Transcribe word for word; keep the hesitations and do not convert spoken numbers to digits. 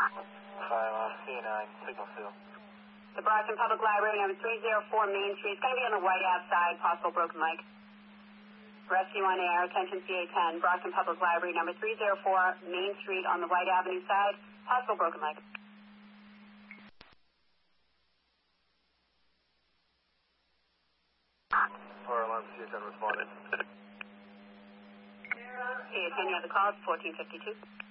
Fire alarm C nine, signal field. The Brockton Public Library, number three oh four Main Street. It's going to be on the White Ave side, possible broken mic. Rescue on air, attention C A ten, Brockton Public Library, number three oh four Main Street on the White Avenue side, possible broken mic. Fire alarm C A ten responded. C A ten, you have the call, it's fourteen fifty-two.